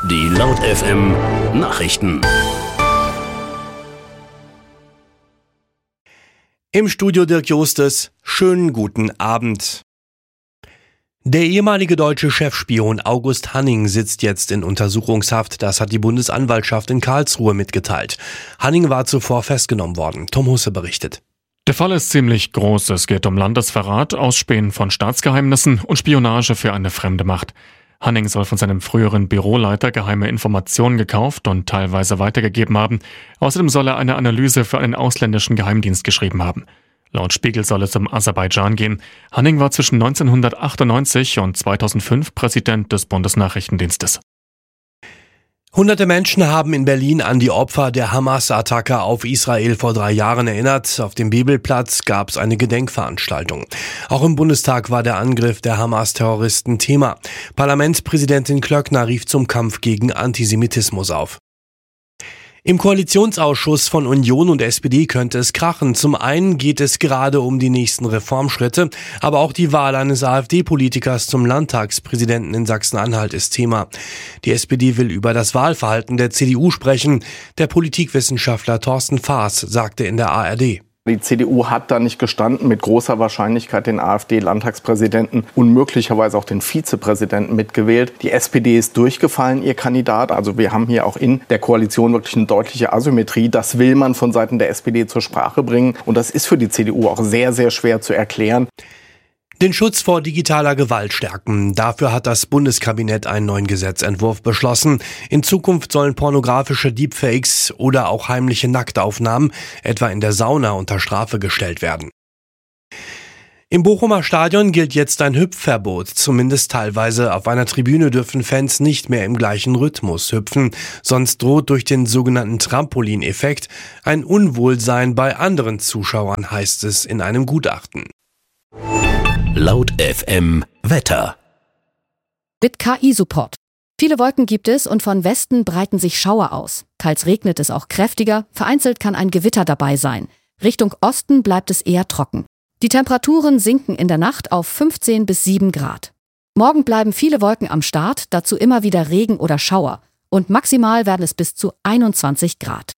Die Laut FM Nachrichten. Im Studio Dirk Justes, schönen guten Abend. Der ehemalige deutsche Chefspion August Hanning sitzt jetzt in Untersuchungshaft, das hat die Bundesanwaltschaft in Karlsruhe mitgeteilt. Hanning war zuvor festgenommen worden. Tom Husse berichtet. Der Fall ist ziemlich groß. Es geht um Landesverrat, Ausspähen von Staatsgeheimnissen und Spionage für eine fremde Macht. Hanning soll von seinem früheren Büroleiter geheime Informationen gekauft und teilweise weitergegeben haben. Außerdem soll er eine Analyse für einen ausländischen Geheimdienst geschrieben haben. Laut Spiegel soll es um Aserbaidschan gehen. Hanning war zwischen 1998 und 2005 Präsident des Bundesnachrichtendienstes. Hunderte Menschen haben in Berlin an die Opfer der Hamas-Attacke auf Israel vor 3 Jahren erinnert. Auf dem Bibelplatz gab es eine Gedenkveranstaltung. Auch im Bundestag war der Angriff der Hamas-Terroristen Thema. Parlamentspräsidentin Klöckner rief zum Kampf gegen Antisemitismus auf. Im Koalitionsausschuss von Union und SPD könnte es krachen. Zum einen geht es gerade um die nächsten Reformschritte, aber auch die Wahl eines AfD-Politikers zum Landtagspräsidenten in Sachsen-Anhalt ist Thema. Die SPD will über das Wahlverhalten der CDU sprechen. Der Politikwissenschaftler Thorsten Faas sagte in der ARD. Die CDU hat da nicht gestanden, mit großer Wahrscheinlichkeit den AfD-Landtagspräsidenten und möglicherweise auch den Vizepräsidenten mitgewählt. Die SPD ist durchgefallen, ihr Kandidat. Also wir haben hier auch in der Koalition wirklich eine deutliche Asymmetrie. Das will man von Seiten der SPD zur Sprache bringen. Und das ist für die CDU auch sehr, sehr schwer zu erklären. Den Schutz vor digitaler Gewalt stärken. Dafür hat das Bundeskabinett einen neuen Gesetzentwurf beschlossen. In Zukunft sollen pornografische Deepfakes oder auch heimliche Nacktaufnahmen, etwa in der Sauna, unter Strafe gestellt werden. Im Bochumer Stadion gilt jetzt ein Hüpfverbot. Zumindest teilweise. Auf einer Tribüne dürfen Fans nicht mehr im gleichen Rhythmus hüpfen. Sonst droht durch den sogenannten Trampolineffekt ein Unwohlsein bei anderen Zuschauern, heißt es in einem Gutachten. Laut FM Wetter. Mit KI-Support. Viele Wolken gibt es und von Westen breiten sich Schauer aus. Teils regnet es auch kräftiger, vereinzelt kann ein Gewitter dabei sein. Richtung Osten bleibt es eher trocken. Die Temperaturen sinken in der Nacht auf 15 bis 7 Grad. Morgen bleiben viele Wolken am Start, dazu immer wieder Regen oder Schauer. Und maximal werden es bis zu 21 Grad.